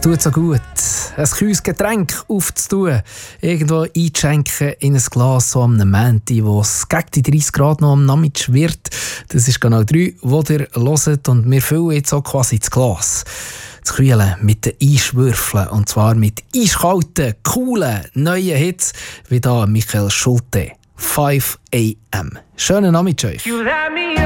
tut so gut, ein kühles Getränk aufzutun, irgendwo einzuschenken in ein Glas, so am Mänti, wo es gegen die 30 Grad noch am Nachmittag wird. Das ist Kanal 3, die ihr hört, und wir füllen jetzt auch quasi das Glas. Zu kühlen mit den Eiswürfeln, und zwar mit eiskalten, coolen, neuen Hits, wie da Michael Schulte. 5 AM. Schönen Nachmittag euch.